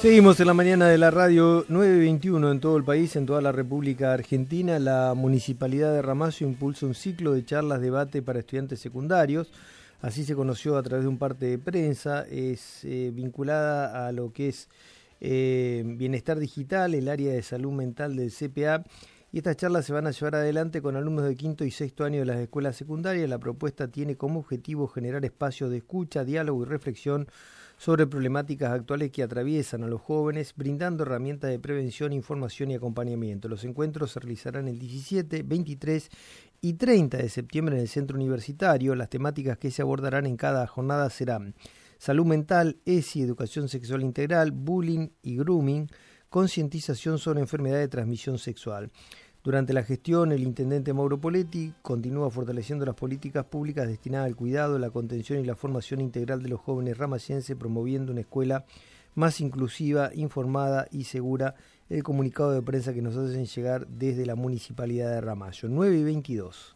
Seguimos en la mañana de la radio 921 en todo el país, en toda la República Argentina. La Municipalidad de Ramallo impulsa un ciclo de charlas, debate para estudiantes secundarios. Así se conoció a través de un parte de prensa. Es vinculada a lo que es bienestar digital, el área de salud mental del CPA. Y estas charlas se van a llevar adelante con alumnos de quinto y sexto año de las escuelas secundarias. La propuesta tiene como objetivo generar espacios de escucha, diálogo y reflexión sobre problemáticas actuales que atraviesan a los jóvenes, brindando herramientas de prevención, información y acompañamiento. Los encuentros se realizarán el 17, 23 y 30 de septiembre en el Centro Universitario. Las temáticas que se abordarán en cada jornada serán salud mental, ESI, educación sexual integral, bullying y grooming, concientización sobre enfermedad de transmisión sexual. Durante la gestión, el intendente Mauro Poletti continúa fortaleciendo las políticas públicas destinadas al cuidado, la contención y la formación integral de los jóvenes ramallenses, promoviendo una escuela más inclusiva, informada y segura. El comunicado de prensa que nos hacen llegar desde la Municipalidad de Ramallo. 9:22.